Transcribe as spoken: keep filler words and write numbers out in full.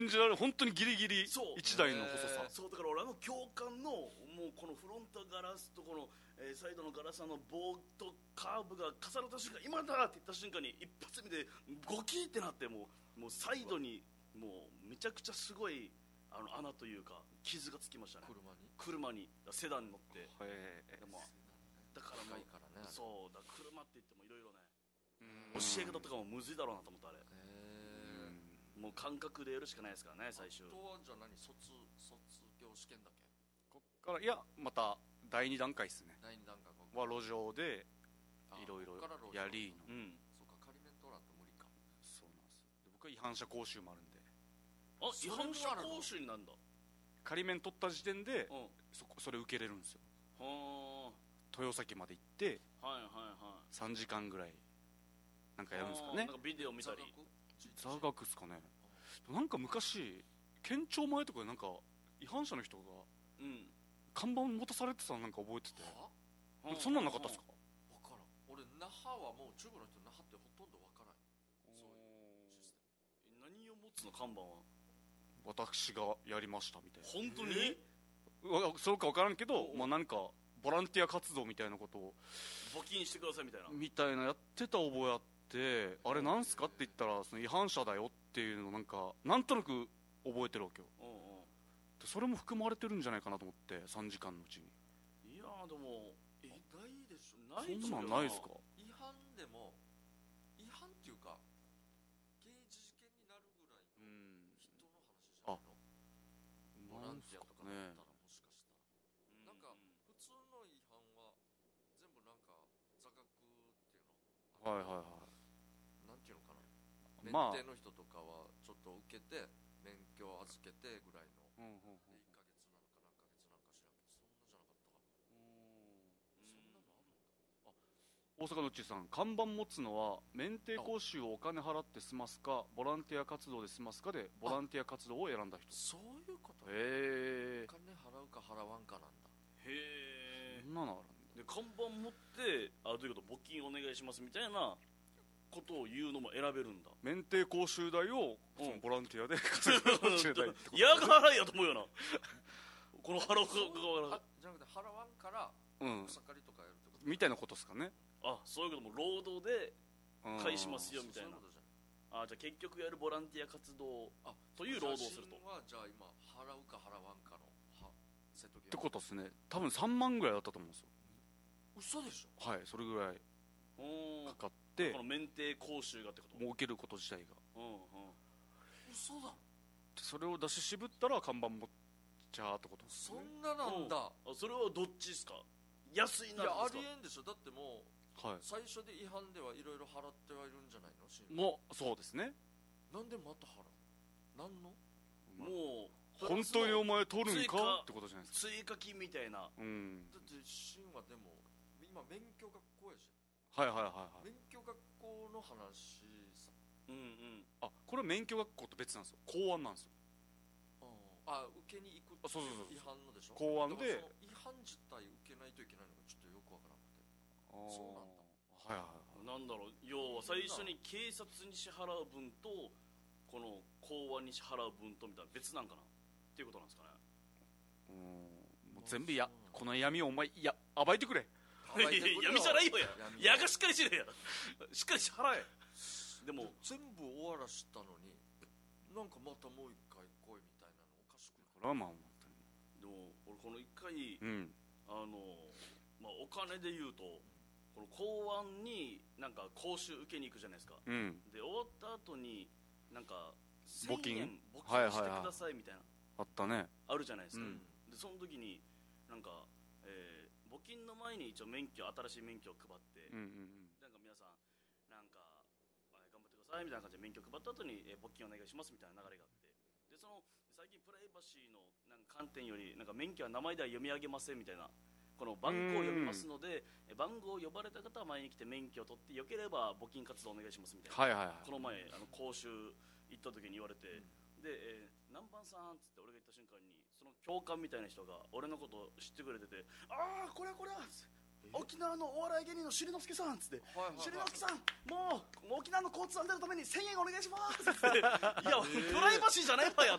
信じられる、本当にギリギリそういちだいの細さ。 そうだから俺あの教官のもうこのフロントガラスとこの、えーサイドのガラスの棒とカーブが重なった瞬間、今だって言った瞬間に一発目でゴキってなって、もうもうサイドにもうめちゃくちゃすごいあの穴というか傷がつきましたね。 車に車にセダンに乗って。 へでもだからもう高いからね。 そうだ、車って言ってもいろいろね、 え。 教え方とかもむずいだろうなと思ったあれ。 へえ。 もう感覚でやるしかないですからね最終。 あとはじゃあ何、卒卒業試験だっけ？ こっからいやまただいに段階ですね。 第二段階ここは路上であいろいろこっから路上やりの。 うん。 そうか、仮免取らんと無理か。 そうなんですよ。で僕は違反者講習もあるんで、 あ、違それもあるの反者講習になんだ。 仮免取った時点でうん。 そこそれ受けれるんですよ。 は豊崎まで行ってあ、はいはいはさんじかんぐらいなんい。 かやるんですかねあーなんか。ビデオ見たり。 座学っすかね。なんか昔県庁前とかでなんか違反者の人がうん。 看板持たされてたのなんか覚えてて、 はなんかそんなんなかったっすか？ 分からん。俺那覇はもう中部の人那覇ってほとんど分からん。そういうシステ何を持つの看板は。 私がやりましたみたいな。 本当にわそうか分からんけど、 おうまあなんかボランティア活動みたいなことを募金してくださいみたいな。 みたいなやってた覚えあって、あれなんすかって言ったらその違反者だよっていうのをなんかなんとなく覚えてるわけよ。 うんうん。 でそれも含まれてるんじゃないかなと思って、さんじかんのうちに。 いやーでもえムないでしょ。 ないそんなんないですか？ 違反でも違反っていうか刑事事件になるぐらいのうん人の話じゃないの。ボランなんすかティアとかだねったらもしかしたら、なんか普通の違反は全部なんか座学っていうの、 はいはいはなんていうのかな、 い。まあ免停の人とかはちょっと受けて免許を預けてぐらいのうんうんうんでいっかげつなのか何ヶ月なのか知らんけど、そんなじゃなかったかな。そんなのあるんだ。 大阪のうちさん、看板持つのは免停講習をお金払って済ますかボランティア活動で済ますかでボランティア活動を選んだ人。 そういうこと。 へえ。 お金払うか払わんかなんだ。 へえ。 そんなのあるんだ。 で看板持ってあどういうこと、募金お願いしますみたいなことを言うのも選べるんだ。 免停講習代をそのボランティアで稼ぐ講習代ってこと。 嫌が払いやと思うよなこの払う側が。 あじゃなくて払わんからうん草刈りとかやるってこと。 みたいなことですかね。 あそういうことも労働でうん返しますよみたいな。 そういうことじゃん。 あじゃあ結局やるボランティア活動あという労働をすると。 写真はじゃあ今払うか払わんかのは瀬戸際ってことですね。多分さんまんぐらいだったと思うんですよ。 嘘でしょ。 はい、それぐらいうんかかってこの免停講習がってこと。 もう受けること自体が。 うんうん。 嘘だ。 でそれを出し渋ったら看板持っちゃうってことですそね。 んななんだ。 あそれはどっちですか。安いいやあなるんですか。 りえんでしょ。だってもうはい。 最初で違反ではいろいろ払ってはいるんじゃないの。審判もうそうですね。 なんでまた払う。なんの。 もう本当にお前取るん追加かってことじゃないですか。 追加金みたいな。 うん。 だって審はでも今免許学校やし、 はいはいはいはい。 免許学校の話さ。 うんうん。 あ、これは免許学校と別なんですよ。公安なんですよ。 あ受けに行くあそうそうそう違反のでしょ。 公安でだからその違反自体受けないといけないのがちょっとよくわからなくて。そうなんだ。 はいはいはい。 なんだろう、要は最初に警察に支払う分とこの公安に支払う分とみたいな別なんかなっていうことなんですかね。 うん。もう全部やこの闇をお前いや暴いてくれ。 いやいや闇じゃないよや。 闇矢がしっかりしれや。しっかり支払え。でも全部終わらしたのになんかまたもう一回来いみたいなのおかしくない。 これはまあ本でも俺この一回当に。うん。 あのまあお金で言うとこの公安になんか講習受けに行くじゃないですか。 うん。 で終わった後になんか募金せんえん募はいはいはい金してくださいみたいなあったね。 あるじゃないですか。 うんでその時になんか、えー募金の前に一応免許新しい免許を配って、 うんうんなんか皆さんなんかあ頑張ってくださいみたいな感じで免許配った後に、えー募金お願いしますみたいな流れがあって、でその最近プライバシーのなんか観点よりなんか免許は名前では読み上げませんみたいな、この番号を読みますのでえー番号を呼ばれた方は前に来て免許を取ってよければ募金活動お願いしますみたいな、 はいはいはい。 この前あの講習行った時に言われて、で、えー何番さんっつって俺が言った瞬間にその教官みたいな人が俺のことを知ってくれてて、ああこれはこれは沖縄のお笑い芸人のしりのすけさんっつって、 はいはいはいしりのすけさんもう沖縄の交通安全のためにせんえんお願いしますっつっていや、プライバシーじゃないわや